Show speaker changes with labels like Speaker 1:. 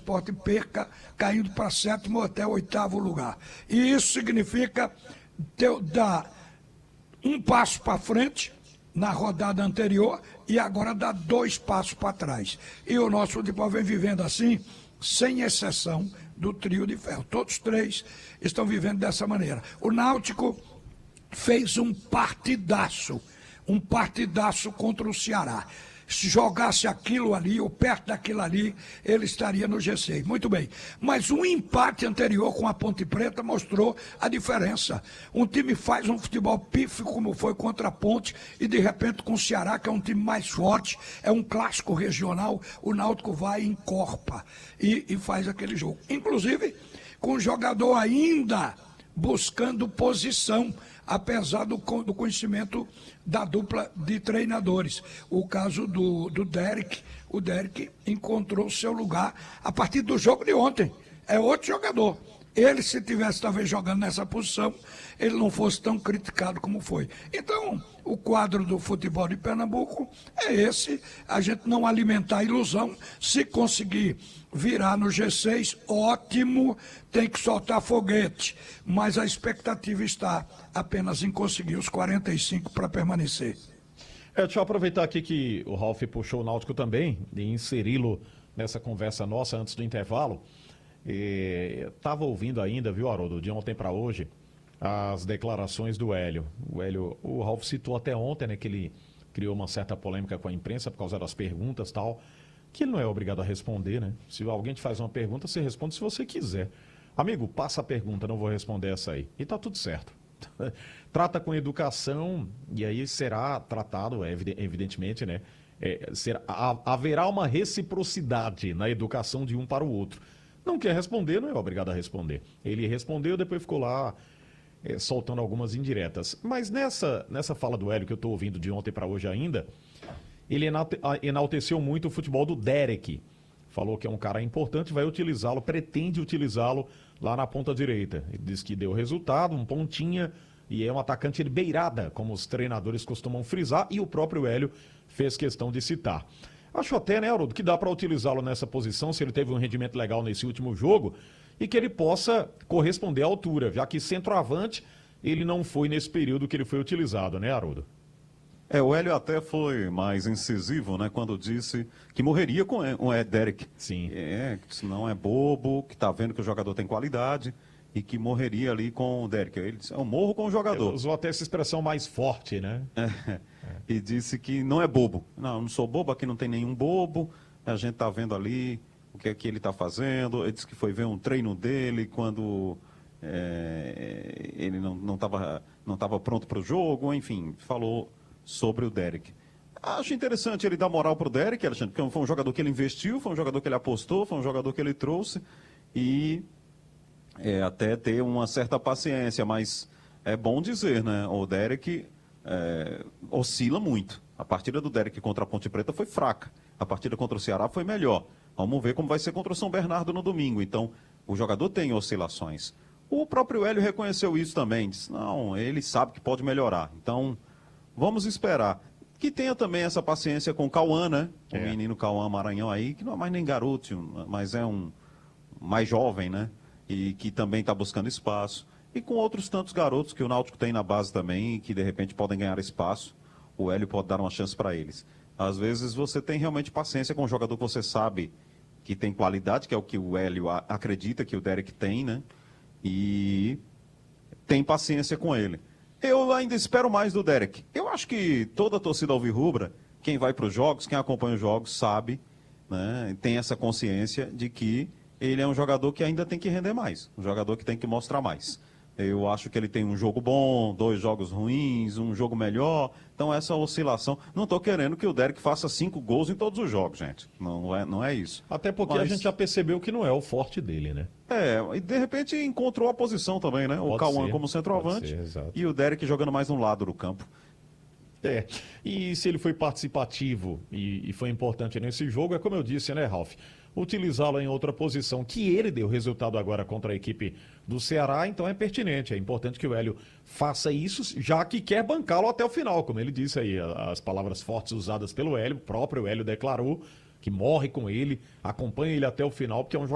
Speaker 1: Sport perca, caindo para sétimo ou até oitavo lugar. E isso significa dar um passo para frente na rodada anterior e agora dar 2 passos para trás. E o nosso futebol vem vivendo assim, sem exceção do trio de ferro. Todos 3 estão vivendo dessa maneira. O Náutico fez um partidaço contra o Ceará. Se jogasse aquilo ali, ou perto daquilo ali, ele estaria no G6. Muito bem. Mas um empate anterior com a Ponte Preta mostrou a diferença. Um time faz um futebol pífio, como foi contra a Ponte, e de repente com o Ceará, que é um time mais forte, é um clássico regional, o Náutico vai e encorpa e faz aquele jogo. Inclusive, com o jogador ainda buscando posição, apesar do conhecimento da dupla de treinadores. O caso do Derek, o Derek encontrou seu lugar a partir do jogo de ontem. É outro jogador. Ele, se tivesse talvez jogando nessa posição, ele não fosse tão criticado como foi. Então, o quadro do futebol de Pernambuco é esse, a gente não alimentar a ilusão. Se conseguir virar no G6, ótimo, tem que soltar foguete, mas a expectativa está apenas em conseguir os 45 para permanecer.
Speaker 2: Deixa eu aproveitar aqui que o Ralf puxou o Náutico também e inseri-lo nessa conversa nossa antes do intervalo. Estava ouvindo ainda, viu, Haroldo, de ontem para hoje, as declarações do Hélio. O Ralf citou até ontem, né, que ele criou uma certa polêmica com a imprensa por causa das perguntas e tal, que ele não é obrigado a responder, né? Se alguém te faz uma pergunta, você responde se você quiser. Amigo, passa a pergunta, não vou responder essa aí. E tá tudo certo. Trata com educação e aí será tratado, evidentemente, né? Haverá uma reciprocidade na educação de um para o outro. Não quer responder, não é obrigado a responder. Ele respondeu, depois ficou lá soltando algumas indiretas. Mas nessa fala do Hélio que eu estou ouvindo de ontem para hoje ainda, ele enalteceu muito o futebol do Derek. Falou que é um cara importante, vai utilizá-lo, pretende utilizá-lo lá na ponta direita. Ele disse que deu resultado, um pontinha, e é um atacante de beirada, como os treinadores costumam frisar, e o próprio Hélio fez questão de citar. Acho até, né, Haroldo, que dá para utilizá-lo nessa posição, se ele teve um rendimento legal nesse último jogo, e que ele possa corresponder à altura, já que centroavante ele não foi nesse período que ele foi utilizado, né, Haroldo?
Speaker 3: O Hélio até foi mais incisivo, né, quando disse que morreria com o Derek.
Speaker 2: Sim.
Speaker 3: Que não é bobo, que tá vendo que o jogador tem qualidade e que morreria ali com o Derek. Ele disse, eu morro com o jogador.
Speaker 2: Usou até essa expressão mais forte, né?
Speaker 3: E disse que não é bobo. Não sou bobo, aqui não tem nenhum bobo, a gente tá vendo ali o que é que ele tá fazendo. Ele disse que foi ver um treino dele quando ele não tava pronto para o jogo, enfim, falou sobre o Derek. Acho interessante ele dar moral pro Derek, Alexandre, porque foi um jogador que ele investiu, foi um jogador que ele apostou, foi um jogador que ele trouxe e até ter uma certa paciência, mas é bom dizer, né? O Derek oscila muito. A partida do Derek contra a Ponte Preta foi fraca. A partida contra o Ceará foi melhor. Vamos ver como vai ser contra o São Bernardo no domingo. Então, o jogador tem oscilações. O próprio Hélio reconheceu isso também. Disse, não, ele sabe que pode melhorar. Então, vamos esperar. Que tenha também essa paciência com o Cauã, né? O menino Cauã Maranhão aí, que não é mais nem garoto, mas é um mais jovem, né? E que também está buscando espaço. E com outros tantos garotos que o Náutico tem na base também, e que de repente podem ganhar espaço. O Hélio pode dar uma chance para eles. Às vezes você tem realmente paciência com um jogador que você sabe que tem qualidade, que é o que o Hélio acredita que o Derek tem, né? E tem paciência com ele. Eu ainda espero mais do Derek. Eu acho que toda a torcida alvirrubra, quem vai para os jogos, quem acompanha os jogos, sabe, né, tem essa consciência de que ele é um jogador que ainda tem que render mais, um jogador que tem que mostrar mais. Eu acho que ele tem um jogo bom, 2 jogos ruins, um jogo melhor. Então essa oscilação. Não estou querendo que o Derek faça 5 gols em todos os jogos, gente. Não é isso.
Speaker 2: Até porque a gente já percebeu que não é o forte dele, né?
Speaker 3: E de repente encontrou a posição também, né? O Cauã como centroavante e o Derek jogando mais um lado do campo.
Speaker 2: E se ele foi participativo e foi importante nesse jogo, é como eu disse, né, Ralf? Utilizá-lo em outra posição, que ele deu resultado agora contra a equipe do Ceará, então é pertinente, é importante que o Hélio faça isso, já que quer bancá-lo até o final, como ele disse aí, as palavras fortes usadas pelo Hélio, o próprio Hélio declarou que morre com ele, acompanha ele até o final, porque é um jogador